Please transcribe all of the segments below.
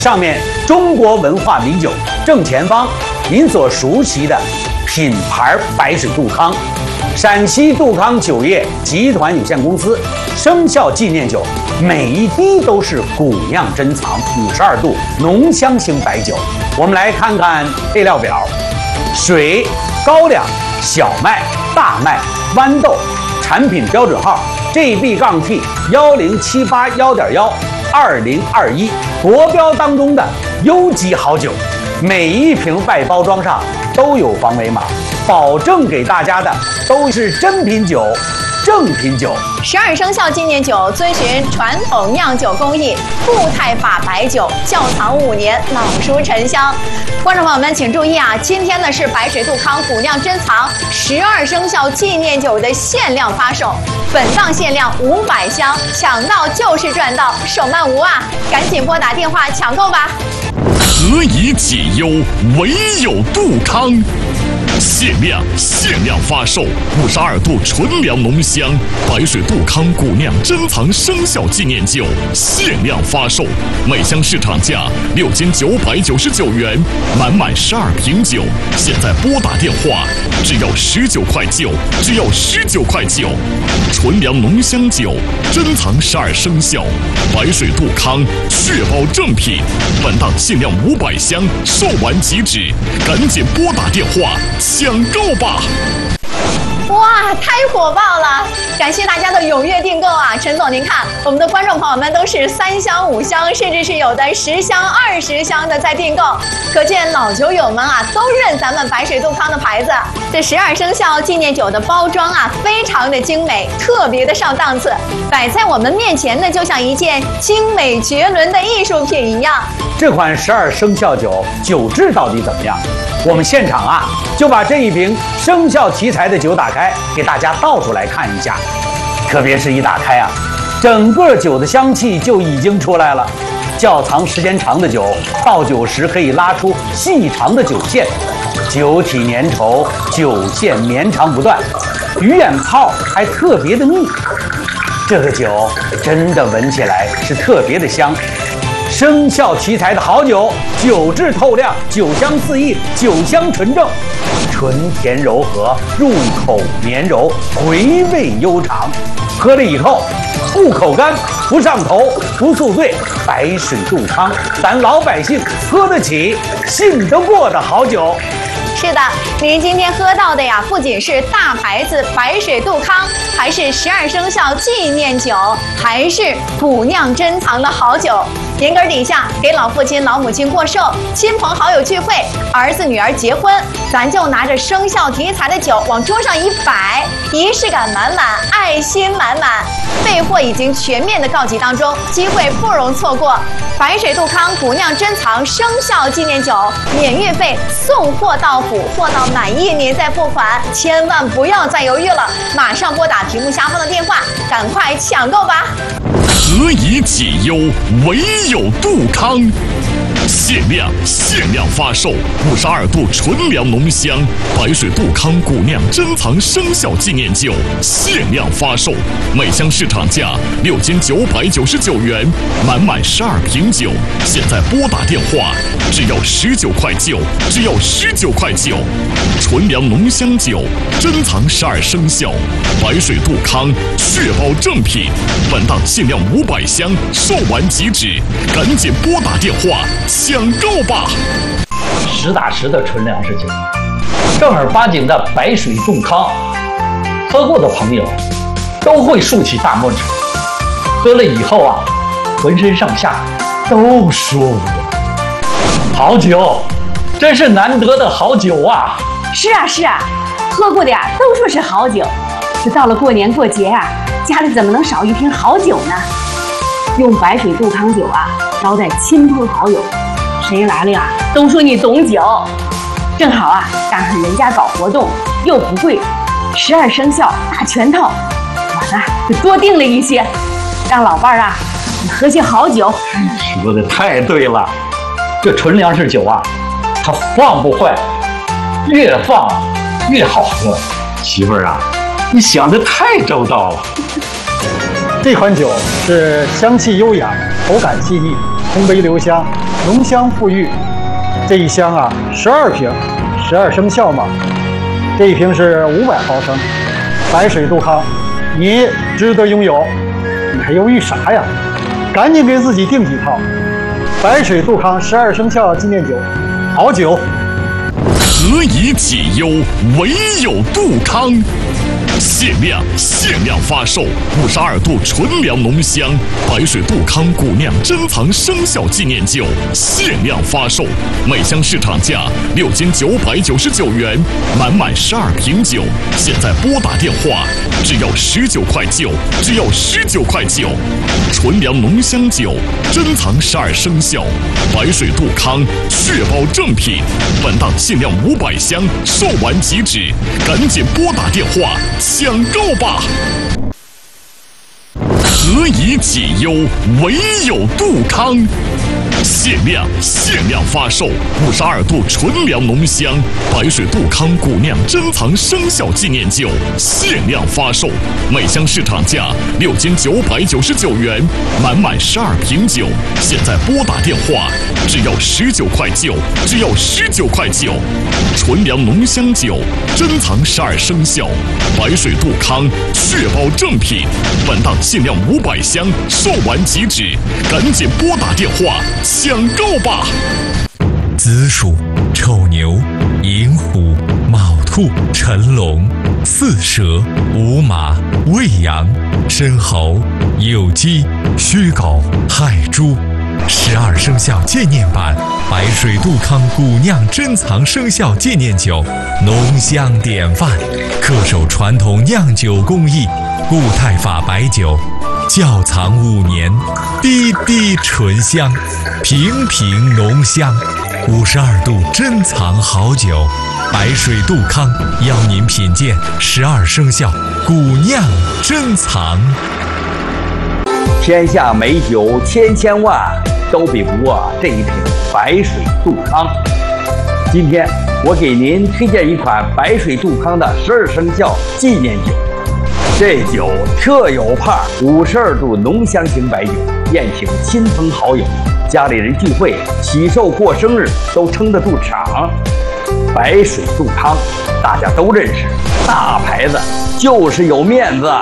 上面中国文化名酒正前方，您所熟悉的品牌白水杜康，陕西杜康酒业集团有限公司生肖纪念酒，每一滴都是古酿珍藏，52度浓香型白酒。我们来看看配料表：水、高粱、小麦、大麦、豌豆，产品标准号 GB-T10781.12021，国标当中的优级好酒。每一瓶外包装上都有防伪码，保证给大家的都是真品酒、正品酒。 12生肖纪念酒遵循传统酿酒工艺，固态法白酒，窖藏5年，老熟陈香。观众朋友们请注意啊，今天呢是白水杜康古酿珍藏12生肖纪念酒的限量发售，本档限量500箱，抢到就是赚到，手慢无啊！赶紧拨打电话抢购吧。 何以解忧，唯有杜康。限量发售52度纯粮浓香白水杜康古酿珍藏生肖纪念酒，限量发售，每箱市场价6999元，满12瓶酒，现在拨打电话只要19块9，只要19块9。纯粮浓香酒，珍藏12生肖，白水杜康，确保正品。本档限量500箱，售完即止，赶紧拨打电话抢购吧！ 哇，太火爆了！感谢大家的踊跃订购啊！陈总，您看，我们的观众朋友们都是3箱、5箱，甚至是有的10箱、20箱的在订购，可见老酒友们啊都认咱们白水杜康的牌子。这12生肖纪念酒的包装啊，非常的精美，特别的上档次，摆在我们面前呢，就像一件精美绝伦的艺术品一样。 这款12生肖酒酒质到底怎么样？我们现场啊就把这一瓶生肖题材的酒打开，给大家倒出来看一下。特别是一打开啊，整个酒的香气就已经出来了。窖藏时间长的酒，倒酒时可以拉出细长的酒线，酒体粘稠，酒线绵长不断，鱼眼泡还特别的密。这个酒真的闻起来是特别的香。生肖题材的好酒，酒质透亮，酒香四溢，酒香纯正，醇甜柔和，入口绵柔，回味悠长。喝了以后不口干，不上头，不宿醉。白水杜康，咱老百姓喝得起、信得过的好酒。 是的，您今天喝到的呀，不仅是大牌子白水杜康，还是12生肖纪念酒，还是古酿珍藏的好酒。年根底下给老父亲、老母亲过寿，亲朋好友聚会，儿子女儿结婚，咱就拿着生肖题材的酒往桌上一摆，仪式感满满，爱心满满。备货已经全面的告急当中，机会不容错过。白水杜康古酿珍藏生肖纪念酒，免运费，送货到府，货到满意您再付款，千万不要再犹豫了，马上拨打屏幕下方的电话，赶快抢购吧！ 何以解忧，唯有杜康。限量发售52度纯粮浓香白水杜康古酿珍藏生肖纪念酒，限量发售，每箱市场价6999元，满12瓶酒，现在拨打电话只要19块9，只要19块9。纯粮浓香酒，珍藏12生肖，白水杜康，确保正品。本档限量500箱，售完即止，赶紧拨打电话抢购吧！ 实打实的纯粮食酒，正儿八经的白水杜康，喝过的朋友都会竖起大拇指。喝了以后啊，浑身上下都舒服。好酒，真是难得的好酒啊！ 是啊，喝过的呀都说是好酒。这到了过年过节啊，家里怎么能少一瓶好酒呢？用白水杜康酒啊，招待亲朋好友，谁来了呀都说你懂酒。正好啊，赶上人家搞活动，又不贵，12生肖大全套，我呢就多订了一些，让老伴儿啊喝些好酒。 说的太对了，这纯粮食酒啊，它放不坏，越放越好喝。媳妇儿啊，你想的太周到了。 这款酒是香气优雅，口感细腻， 空杯留香，浓香馥郁。这一箱啊，12瓶，12生肖嘛。这一瓶是500毫升，白水杜康，你值得拥有。你还犹豫啥呀？赶紧给自己订几套。白水杜康12生肖纪念酒，好酒。 何以解忧，唯有杜康。限量发售52度纯粮浓香白水杜康古酿珍藏生肖纪念酒，限量发售，每箱市场价6999元，满12瓶酒，现在拨打电话只要19块9，只要19块9。纯粮浓香酒，珍藏12生肖，白水杜康，确保正品。本档限量500箱，售完即止，赶紧拨打电话抢购吧！何以解忧，唯有杜康。限量发售52度纯粮浓香白水杜康古酿珍藏生肖纪念酒，限量发售，每箱市场价6999元，满12瓶酒，现在拨打电话只要19块9，只要19块9。纯粮浓香酒，珍藏12生肖，白水杜康，确保正品。本档限量500箱，售完即止，赶紧拨打电话抢购吧！ 子鼠、丑牛、寅虎、卯兔、辰龙、巳蛇、午马、未羊、申猴、酉鸡、戌狗、亥猪。12生肖纪念版白水杜康古酿珍藏生肖纪念酒，浓香典范，恪守传统酿酒工艺，固态法白酒，窖藏5年，滴滴醇香，瓶瓶浓香。52度珍藏好酒，白水杜康邀您品鉴12生肖古酿珍藏。 天下美酒千万，都比不过这一瓶白水杜康。今天我给您推荐一款白水杜康的12生肖纪念酒。这酒特有派，52度浓香型白酒，宴请亲朋好友，家里人聚会、喜寿过生日都撑得住场。白水杜康大家都认识，大牌子就是有面子。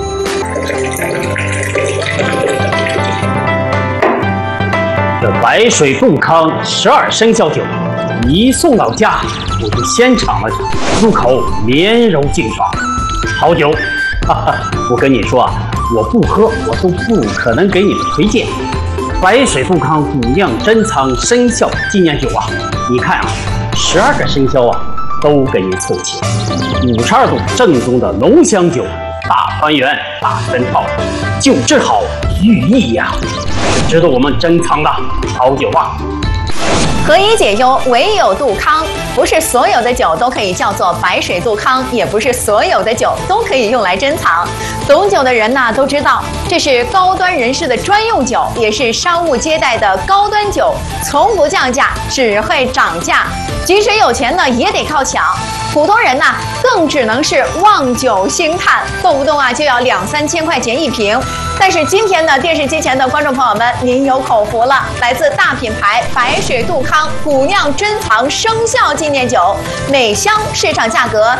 这白水杜康12生肖酒一送到家，我就先尝了，入口绵柔净爽，好酒。我跟你说啊，我不喝我都不可能给你们推荐。白水杜康古酿珍藏生肖纪念酒啊，你看啊，12个生肖啊都给你凑齐，52度正宗的浓香酒，大团圆大全套，酒质好寓意呀，是值得我们珍藏的好酒啊。 何以解忧，唯有杜康。不是所有的酒都可以叫做白水杜康，也不是所有的酒都可以用来珍藏。懂酒的人呢都知道，这是高端人士的专用酒，也是商务接待的高端酒，从不降价，只会涨价。即使有钱呢，也得靠抢。普通人呢，更只能是望酒兴叹，动不动啊就要2-3千块钱一瓶。但是今天呢，电视机前的观众朋友们，您有口福了，来自大品牌白水杜康古酿珍藏生肖纪念酒，每箱市场价格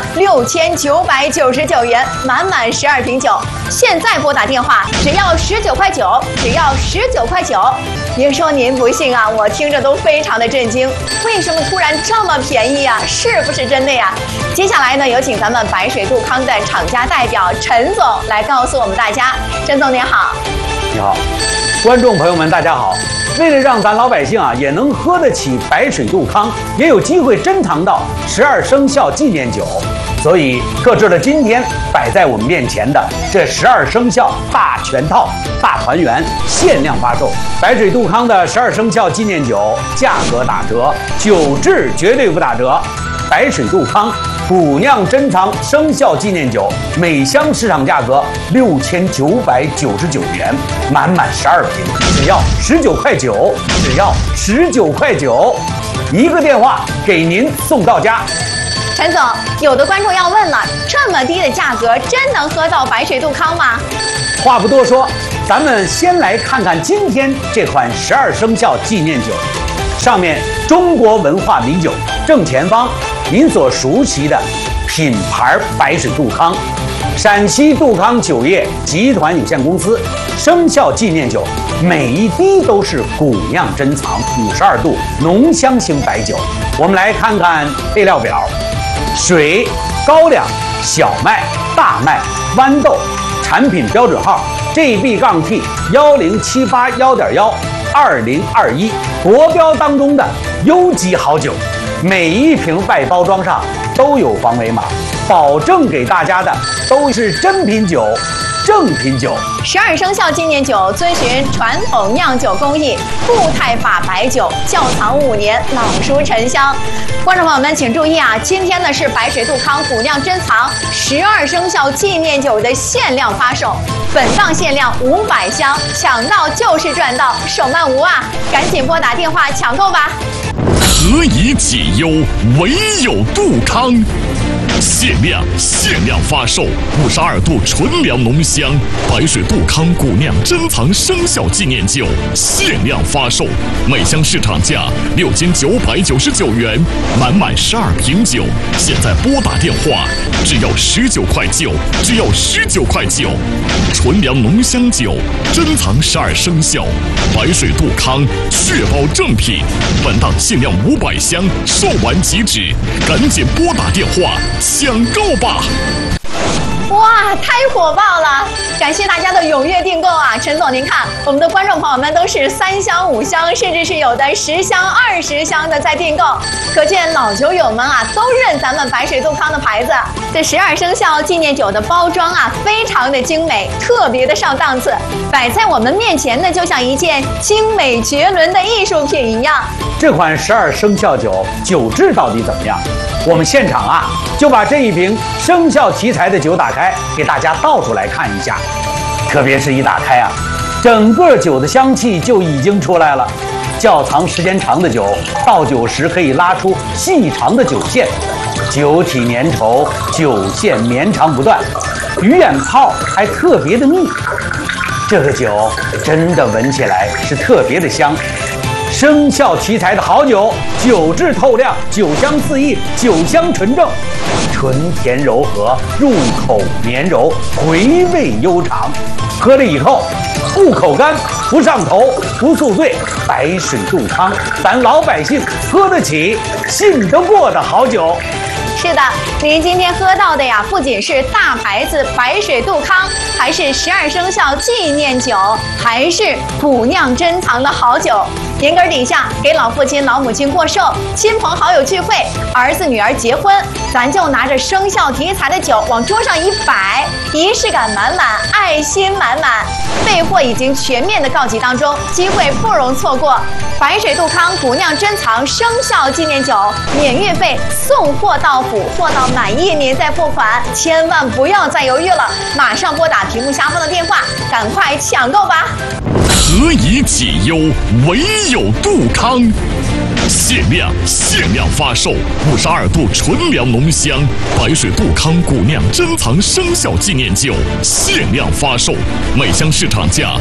6999元，满12瓶酒。现在拨打电话只要19块9，只要19块9。别说您不信啊，我听着都非常的震惊，为什么突然这么便宜啊？是不是真的呀？接下来呢，有请咱们白水杜康的厂家代表陈总来告诉我们大家。陈总您好。 你好，观众朋友们大家好。为了让咱老百姓啊也能喝得起白水杜康，也有机会珍藏到12生肖纪念酒，所以特制了今天摆在我们面前的这12生肖大全套大团圆限量发售。白水杜康的12生肖纪念酒价格打折，酒质绝对不打折。白水杜康古酿珍藏生肖纪念酒，每箱市场价格6999元，满12瓶，只要19块9，只要19块9，一个电话给您送到家。 陈总，有的观众要问了，这么低的价格，真能喝到白水杜康吗？ 话不多说， 咱们先来看看今天这款12生肖纪念酒，上面中国文化名酒正前方，您所熟悉的品牌白水杜康，陕西杜康酒业集团有限公司生肖纪念酒，每一滴都是古酿珍藏52度浓香型白酒。我们来看看配料表：水、高粱、小麦、大麦、豌豆，产品标准号 GB-T10781.12021，国标当中的优级好酒。每一瓶外包装上都有防伪码，保证给大家的都是真品酒、正品酒。 12生肖纪念酒遵循传统酿酒工艺，固态法白酒窖藏5年，老熟沉香。观众朋友们请注意啊，今天呢是白水杜康古酿珍藏12生肖纪念酒的限量发售，本档限量500箱，抢到就是赚到，手慢无啊！赶紧拨打电话抢购吧。 何以解忧，唯有杜康。限量发售52度纯粮浓香白水杜康古酿珍藏生肖纪念酒，限量发售，每箱市场价6999元，满12瓶酒，现在拨打电话只要19块9，只要19块9。纯粮浓香酒，珍藏12生肖，白水杜康，确保正品。本档限量500箱，售完即止，赶紧拨打电话抢购吧！ 哇，太火爆了！感谢大家的踊跃订购啊！陈总，您看，我们的观众朋友们都是3箱、5箱，甚至是有的10箱、20箱的在订购，可见老酒友们啊都认咱们白水杜康的牌子。这12生肖纪念酒的包装啊，非常的精美，特别的上档次，摆在我们面前呢，就像一件精美绝伦的艺术品一样。 这款12生肖酒酒质到底怎么样？我们现场啊就把这一瓶生肖题材的酒打开，给大家倒出来看一下。特别是一打开啊，整个酒的香气就已经出来了。窖藏时间长的酒，倒酒时可以拉出细长的酒线，酒体粘稠，酒线绵长不断，鱼眼泡还特别的密。这个酒真的闻起来是特别的香。生肖题材的好酒，酒质透亮，酒香四溢，酒香纯正，醇甜柔和，入口绵柔，回味悠长。喝了以后不口干，不上头，不宿醉。白水杜康，咱老百姓喝得起、信得过的好酒。 是的，您今天喝到的呀，不仅是大牌子白水杜康，还是12生肖纪念酒，还是古酿珍藏的好酒。年根底下给老父亲、老母亲过寿，亲朋好友聚会，儿子女儿结婚，咱就拿着生肖题材的酒往桌上一摆，仪式感满满，爱心满满。备货已经全面的告急当中，机会不容错过。白水杜康古酿珍藏生肖纪念酒，免运费，送货到府，货到满意您再付款，千万不要再犹豫了，马上拨打屏幕下方的电话，赶快抢购吧！ 何以解忧，唯有杜康。限量发售52度纯粮浓香白水杜康古酿珍藏生肖纪念酒，限量发售，每箱市场价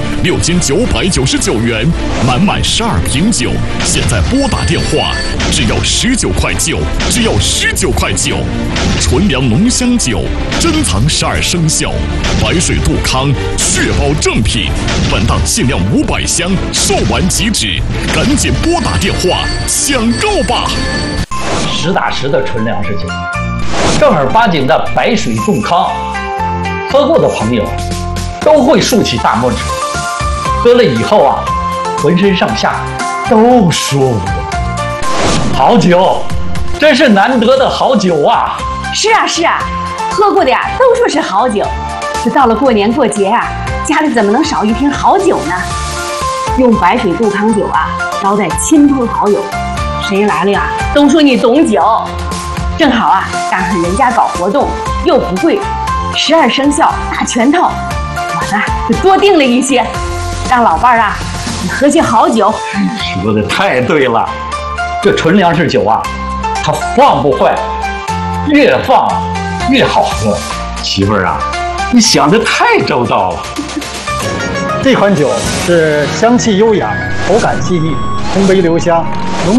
6999元，满12瓶酒，现在拨打电话只要19块9，只要19块9。纯粮浓香酒，珍藏12生肖，白水杜康，确保正品。本档限量500箱，售完即止，赶紧拨打电话抢购吧！ 实打实的纯粮食酒，正儿八经的白水杜康，喝过的朋友都会竖起大拇指，喝了以后啊，浑身上下都舒服。好酒，真是难得的好酒啊！ 是啊，喝过的呀都说是好酒，这到了过年过节啊，家里怎么能少一瓶好酒呢？用白水杜康酒啊招待亲朋好友，谁来了呀都说你懂酒。正好啊赶上人家搞活动，又不贵，12生肖大全套，我呢就多订了一些，让老伴儿啊你喝些好酒。 说的太对了，这纯粮食酒啊，它放不坏，越放越好喝。媳妇儿啊，你想的太周到了。 这款酒是香气优雅，口感细腻，通杯留香，浓